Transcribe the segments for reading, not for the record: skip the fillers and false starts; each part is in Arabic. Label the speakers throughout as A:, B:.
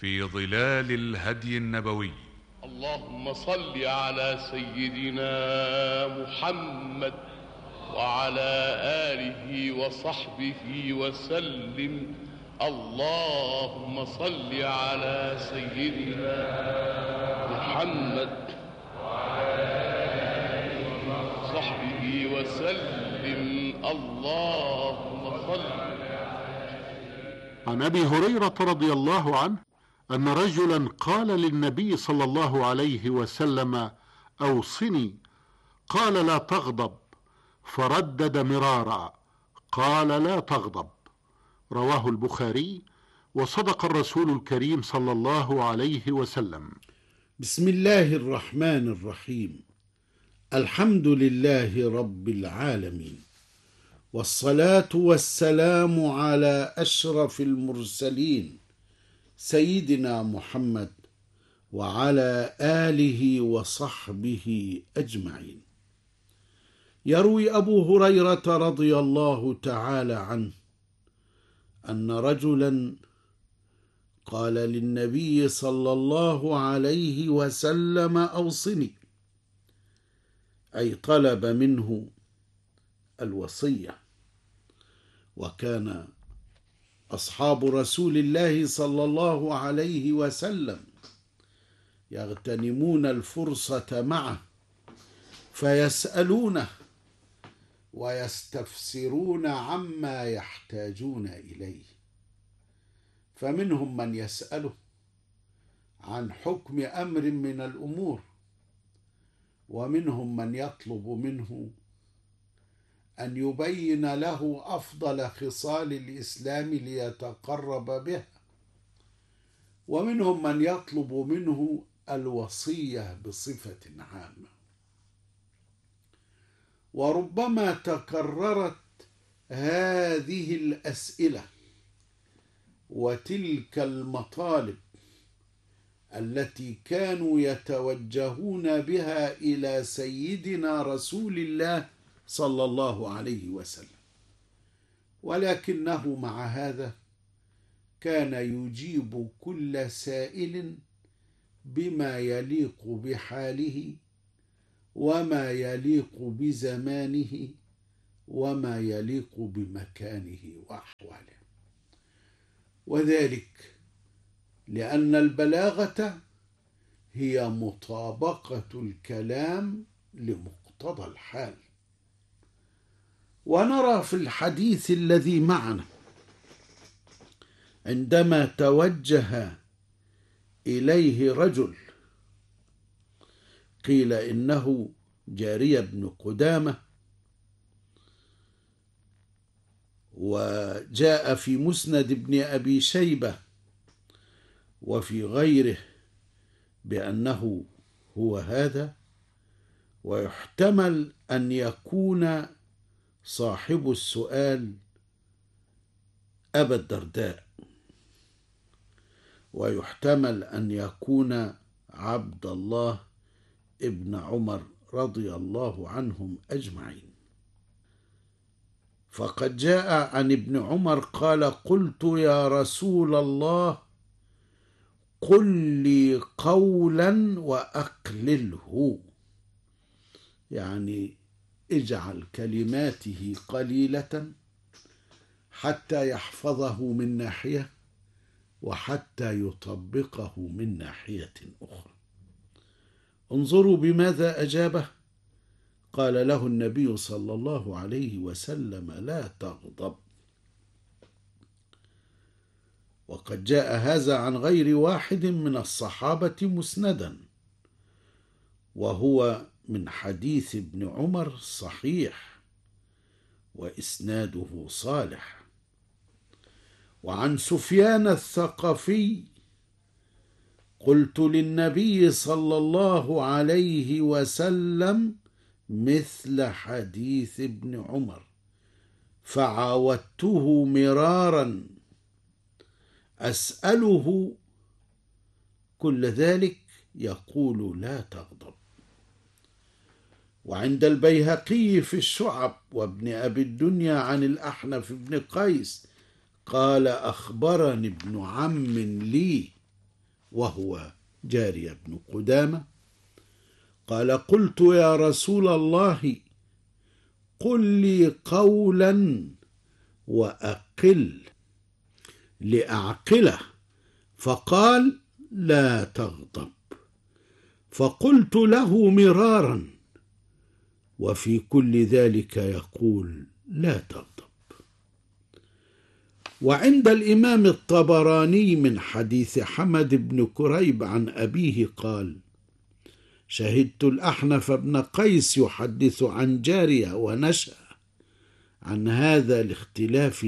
A: في ظلال الهدي النبوي.
B: اللهم صل على سيدنا محمد وعلى آله وصحبه وسلم. اللهم صل على سيدنا محمد وعلى آله وصحبه وسلم. اللهم صل.
C: عن أبي هريرة رضي الله عنه أن رجلا قال للنبي صلى الله عليه وسلم: أوصني. قال: لا تغضب. فردد مرارا: قال: لا تغضب. رواه البخاري. وصدق الرسول الكريم صلى الله عليه وسلم.
D: بسم الله الرحمن الرحيم. الحمد لله رب العالمين، والصلاة والسلام على أشرف المرسلين سيدنا محمد وعلى آله وصحبه أجمعين. يروي أبو هريرة رضي الله تعالى عنه أن رجلا قال للنبي صلى الله عليه وسلم: أوصني، أي طلب منه الوصية. وكان أصحاب رسول الله صلى الله عليه وسلم يغتنمون الفرصة معه فيسألونه ويستفسرون عما يحتاجون إليه، فمنهم من يسأله عن حكم أمر من الأمور، ومنهم من يطلب منه أن يبين له أفضل خصال الإسلام ليتقرب بها، ومنهم من يطلب منه الوصية بصفة عامة. وربما تكررت هذه الأسئلة وتلك المطالب التي كانوا يتوجهون بها إلى سيدنا رسول الله صلى الله عليه وسلم، ولكنه مع هذا كان يجيب كل سائل بما يليق بحاله وما يليق بزمانه وما يليق بمكانه وأحواله، وذلك لأن البلاغة هي مطابقة الكلام لمقتضى الحال. ونرى في الحديث الذي معنا عندما توجه إليه رجل قيل إنه جارية بن قدامة، وجاء في مسند ابن أبي شيبة وفي غيره بأنه هو هذا، ويحتمل أن يكون صاحب السؤال أبا الدرداء، ويحتمل أن يكون عبد الله ابن عمر رضي الله عنهم أجمعين. فقد جاء عن ابن عمر قال: قلت يا رسول الله قل لي قولا وأقلله، يعني اجعل كلماته قليلة حتى يحفظه من ناحية وحتى يطبقه من ناحية أخرى. انظروا بماذا أجابه. قال له النبي صلى الله عليه وسلم: لا تغضب. وقد جاء هذا عن غير واحد من الصحابة مسندا، وهو من حديث ابن عمر صحيح وإسناده صالح. وعن سفيان الثقفي: قلت للنبي صلى الله عليه وسلم مثل حديث ابن عمر فعاودته مرارا أسأله كل ذلك يقول: لا تغضب. وعند البيهقي في الشعب وابن أبي الدنيا عن الأحنف بن قيس قال: أخبرني ابن عم لي وهو جارية بن قدامة قال: قلت يا رسول الله قل لي قولا وأقل لأعقله، فقال: لا تغضب. فقلت له مرارا: وفي كل ذلك يقول لا تغضب. وعند الإمام الطبراني من حديث حمد بن كريب عن أبيه قال: شهدت الأحنف بن قيس يحدث عن جارية ونشأ عن هذا الاختلاف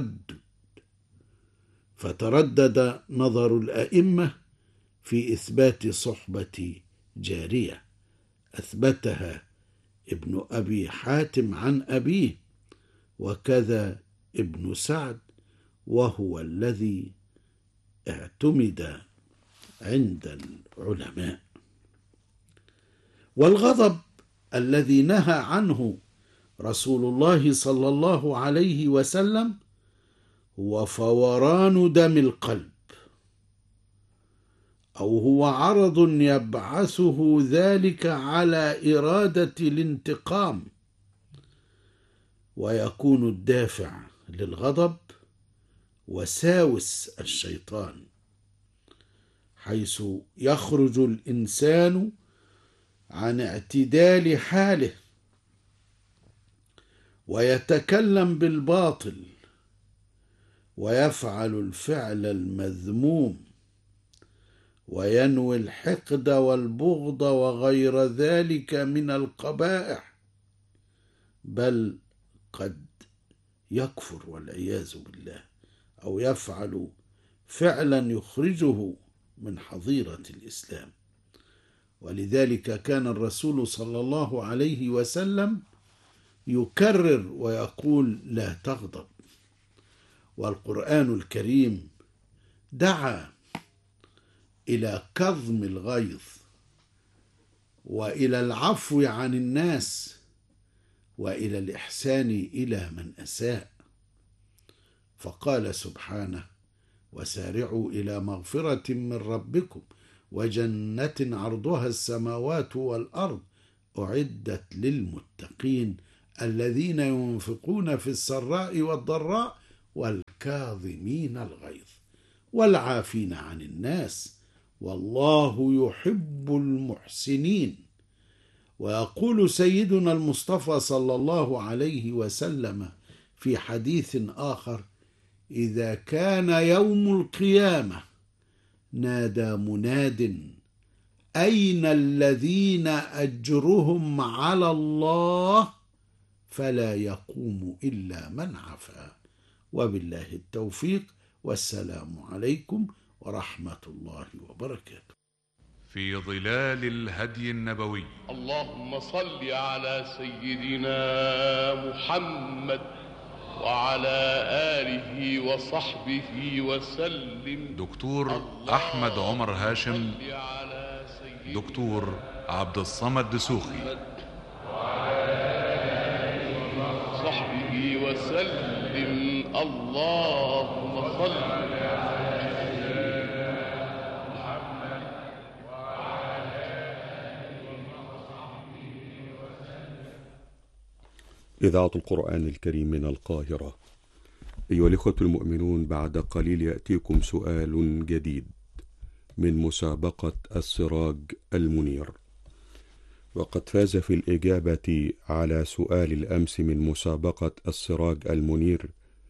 D: فتردد نظر الأئمة في إثبات صحبة جارية، أثبتها ابن أبي حاتم عن أبيه، وكذا ابن سعد، وهو الذي اعتمد عند العلماء. والغضب الذي نهى عنه رسول الله صلى الله عليه وسلم هو فوران دم القلب، أو هو عرض يبعثه ذلك على إرادة الانتقام، ويكون الدافع للغضب وساوس الشيطان، حيث يخرج الإنسان عن اعتدال حاله ويتكلم بالباطل ويفعل الفعل المذموم وينوي الحقد والبغض وغير ذلك من القبائح، بل قد يكفر والعياذ بالله، أو يفعل فعلا يخرجه من حظيرة الإسلام. ولذلك كان الرسول صلى الله عليه وسلم يكرر ويقول لا تغضب. والقرآن الكريم دعا إلى كظم الغيظ وإلى العفو عن الناس وإلى الإحسان إلى من أساء، فقال سبحانه: وسارعوا إلى مغفرة من ربكم وجنة عرضها السماوات والأرض أعدت للمتقين الذين ينفقون في السراء والضراء والكاظمين الغيظ والعافين عن الناس والله يحب المحسنين. ويقول سيدنا المصطفى صلى الله عليه وسلم في حديث آخر: إذا كان يوم القيامة نادى مناد أين الذين أجرهم على الله، فلا يقوم إلا من عفا. وبالله التوفيق، والسلام عليكم ورحمة الله وبركاته.
A: في ظلال الهدي النبوي.
B: اللهم صل على سيدنا محمد وعلى آله وصحبه وسلم.
A: دكتور أحمد عمر هاشم، دكتور عبد الصمد دسوخي،
B: صحبه وسلم. اللهم صل.
E: إذاعة القرآن الكريم من القاهرة. أيها الإخوة المؤمنون، بعد قليل يأتيكم سؤال جديد من مسابقة السراج المنير. وقد فاز في الإجابة على سؤال الأمس من مسابقة السراج المنير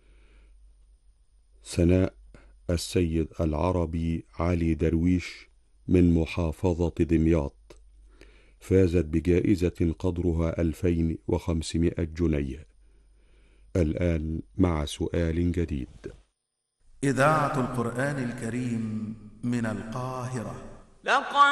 E: سناء السيد العربي علي درويش من محافظة دمياط، فازت بجائزة قدرها 2500 جنيه. الآن مع سؤال جديد.
F: إذاعة القرآن الكريم من القاهرة.
G: لقد